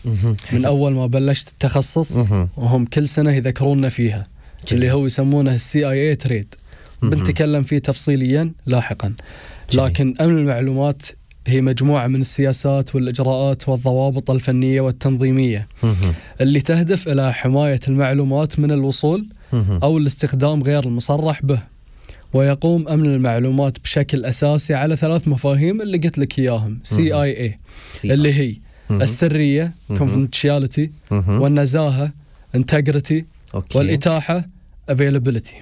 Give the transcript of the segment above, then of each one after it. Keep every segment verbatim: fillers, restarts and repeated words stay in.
من أول ما بلشت التخصص وهم كل سنة يذكرونا فيها اللي هو يسمونه السي آي اي تريد، بنتكلم فيه تفصيليا لاحقا. لكن أمن المعلومات هي مجموعة من السياسات والإجراءات والضوابط الفنية والتنظيمية اللي تهدف إلى حماية المعلومات من الوصول أو الاستخدام غير المصرح به. ويقوم أمن المعلومات بشكل أساسي على ثلاث مفاهيم اللي قلت لك إياهم سي آي إيه اللي هي السرية confidentiality والنزاهة integrity والإتاحة availability.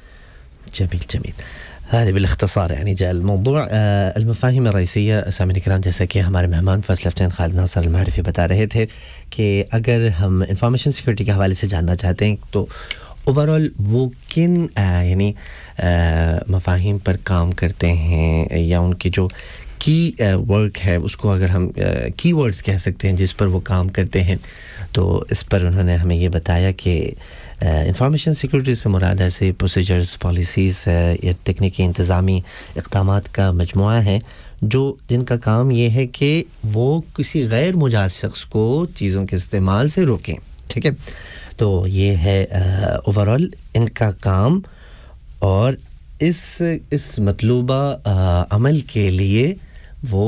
جميل جميل. هذه بالاختصار يعني جاء الموضوع. آه المفاهيم الرئيسية सामने कराम जैसा कि हमारे मेहमान फर्स्ट लेफ्टिनेंट खालिद नासिर अल-मारिफी बता रहे थे कि अगर हम इंफॉर्मेशन सिक्योरिटी के हवाले से जानना चाहते हैं तो ओवरऑल वो किन यानी मफाहिम पर काम करते हैं या उनकी जो की वर्क है उसको अगर हम की वर्ड्स कह सकते हैं जिस पर वो काम करते हैं, तो इस पर उन्होंने हमें ये बताया कि इंफॉर्मेशन सिक्योरिटी से मुराद ऐसे प्रोसीजर्स पॉलिसीज़ या तकनीकी इंतज़ामी इक़दामात का मजमुआ है जो जिनका काम ये है कि वो किसी गैर मुजाज शख्स को चीज़ों के इस्तेमाल से रोकें. ठीक है, तो ये है ओवरऑल इनका काम. और इस इस मतलूबा अमल के लिए वो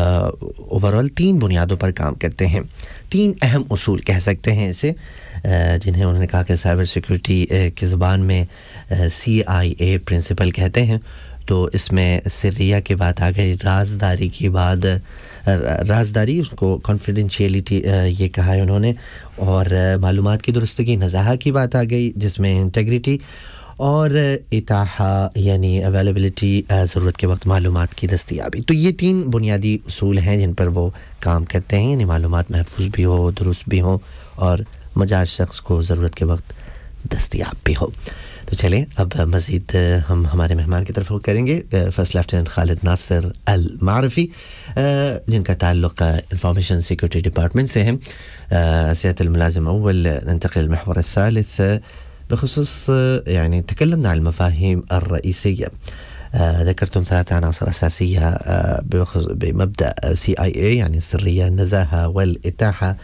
ओवरऑल तीन बुनियादों पर काम करते हैं. तीन अहम उसूल कह सकते हैं इसे, जिन्हें उन्होंने कहा कि साइबर सिक्योरिटी की ज़बान में सी आई ए प्रिंसिपल कहते हैं. तो इसमें सिर्रिया की बात आ गई, राजदारी की बात, राजदारी उसको कॉन्फिडेंशियलिटी ये कहा है उन्होंने, और मालूमात की दुरुस्तगी नज़ाहा की बात आ गई जिसमें इंटेग्रिटी और इताहा यानी अवेलेबिलिटी, ज़रूरत के वक्त मालूमात की दस्तयाबी. तो ये तीन बुनियादी उसूल हैं जिन पर वो काम करते हैं, यानी मालूमात महफूज भी हो, दुरुस्त भी हो और मजाज शख्स को ज़रूरत के वक्त दस्तयाब भी हो. तो चलें अब मज़ीद हम हमारे मेहमान की तरफ रुख करेंगे. फर्स्ट लेफ्टिनेंट खालिद नासिर अल-मारिफी जिनका ताल्लुक़ इंफॉर्मेशन सिक्योरिटी डिपार्टमेंट से है. सियादत الملازم أول ننتقل للمحور الثالث بخصوص يعني تكلمنا عن المفاهيم الرئيسية. ذكرتم ثلاث عناصر أساسية بمبدأ سي آي إيه يعني السرية النزاهة والإتاحة.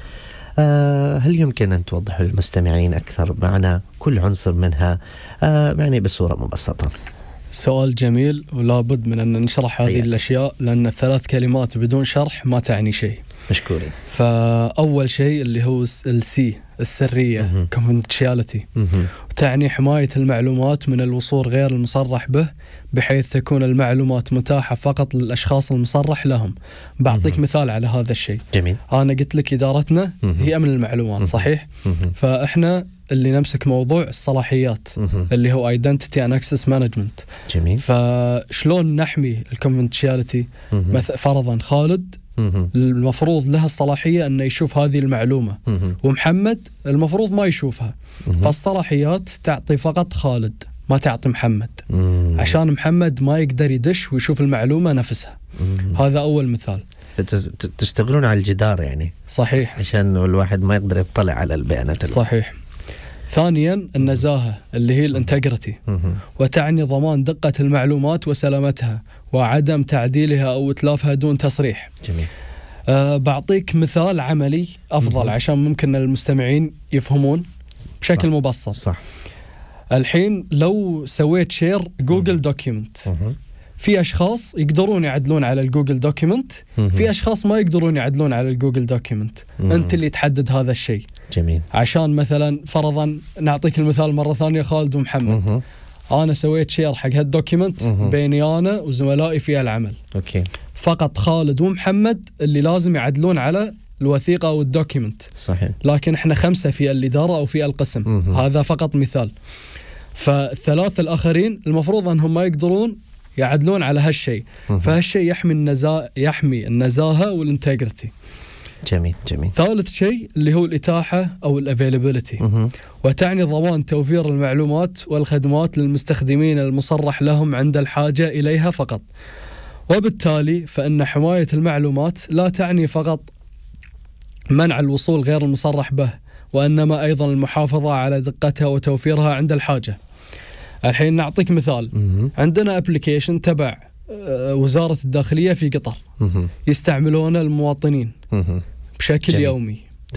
هل يمكن أن توضح للمستمعين أكثر معنى كل عنصر منها يعني بصورة مبسطة؟ سؤال جميل ولا بد من أن نشرح هذه الأشياء لأن الثلاث كلمات بدون شرح ما تعني شيء. مشكورين. فأول شيء اللي هو السي السرية confidentiality تعني حماية المعلومات من الوصول غير المصرح به بحيث تكون المعلومات متاحة فقط للأشخاص المصرح لهم. بعطيك مثال على هذا الشيء. جميل. أنا قلت لك إدارتنا هي أمن المعلومات صحيح؟ فإحنا اللي نمسك موضوع الصلاحيات اللي هو Identity and Access Management. جميل. فشلون نحمي الconfidentiality؟ فرضا خالد المفروض لها الصلاحية أنه يشوف هذه المعلومة ومحمد المفروض ما يشوفها. فالصلاحيات تعطي فقط خالد ما تعطي محمد عشان محمد ما يقدر يدش ويشوف المعلومة نفسها. هذا أول مثال. تشتغلون على الجدار يعني. صحيح. عشان الواحد ما يقدر يطلع على البيانات. صحيح. ثانيا النزاهة اللي هي الانتجريتي وتعني ضمان دقة المعلومات وسلامتها وعدم تعديلها أو إتلافها دون تصريح. جميل. أه بعطيك مثال عملي أفضل عشان ممكن المستمعين يفهمون بشكل صح. مبسط. صح. الحين لو سويت شير جوجل دوكيمنت في أشخاص يقدرون يعدلون على الجوجل دوكيمنت، في أشخاص ما يقدرون يعدلون على الجوجل دوكيمنت. أنت اللي تحدد هذا الشيء. جميل. عشان مثلا فرضا نعطيك المثال مرة ثانية خالد ومحمد. أنا سويت شير حق هالدوكيمنت بيني أنا وزملائي في العمل. أوكي. فقط خالد ومحمد اللي لازم يعدلون على الوثيقة أو الدوكيمنت. صحيح. لكن إحنا خمسة في الإدارة أو في القسم. مم. هذا فقط مثال. فالثلاث الآخرين المفروض أنهم ما يقدرون يعدلون على هالشيء. فهالشيء يحمي النزاهة يحمي النزاهة والانتجريتي. جميل جميل. ثالث شيء اللي هو الإتاحة أو الافيلابيلتي وتعني ضمان توفير المعلومات والخدمات للمستخدمين المصرح لهم عند الحاجة إليها فقط. وبالتالي فإن حماية المعلومات لا تعني فقط منع الوصول غير المصرح به وإنما أيضا المحافظة على دقتها وتوفيرها عند الحاجة. الحين نعطيك مثال. عندنا أبليكيشن تبع وزارة الداخلية في قطر يستعملونه المواطنين بشكل جميل. يومي.